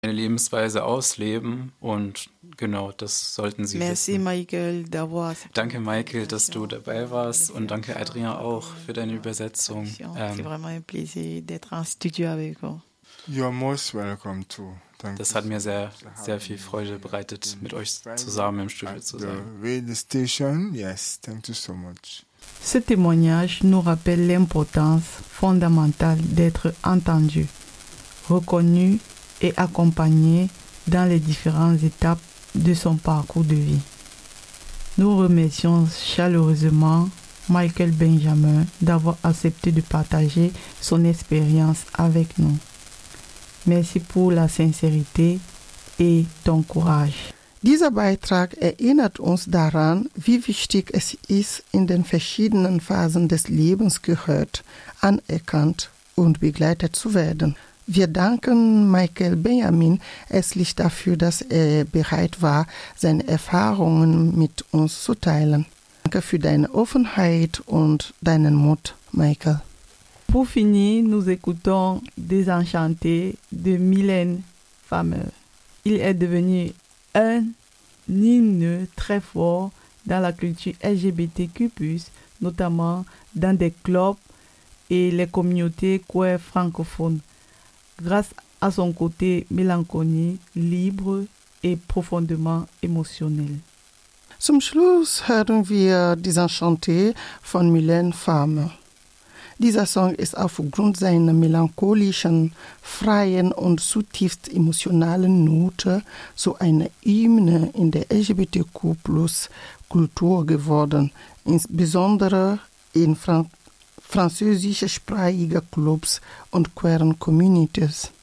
eine Lebensweise ausleben und genau, das sollten Sie Merci wissen. Michael d'avoir. Danke Michael, dass du dabei warst und danke Adrien auch für deine Übersetzung. C'est vraiment un plaisir d'être en studio avec vous. You're most welcome too. Das hat mir sehr, sehr viel Freude bereitet, mit euch zusammen im Studio zu sein. Radio station, yes, thank you so much. Ce témoignage nous rappelle l'importance fondamentale d'être entendu, reconnu et accompagné dans les différentes étapes de son parcours de vie. Nous remercions chaleureusement Michael Benjamin d'avoir accepté de partager son expérience avec nous. Merci pour la sincérité et ton courage. Dieser Beitrag erinnert uns daran, wie wichtig es ist, in den verschiedenen Phasen des Lebens gehört, anerkannt und begleitet zu werden. Wir danken Michael Benjamin herzlich dafür, dass er bereit war, seine Erfahrungen mit uns zu teilen. Danke für deine Offenheit und deinen Mut, Michael. Pour finir, nous écoutons Désenchanté de Mylène Farmer. Il est devenu un hymne très fort dans la culture LGBTQ+, notamment dans des clubs et les communautés queer francophones, grâce à son côté mélancolique, libre et profondément émotionnel. Zum Schluss hören wir Désenchanté von Mylène Farmer. Dieser Song ist aufgrund seiner melancholischen, freien und zutiefst emotionalen Note zu einer Hymne in der LGBTQ+-Kultur geworden, insbesondere in französischsprachigen Clubs und queeren Communities.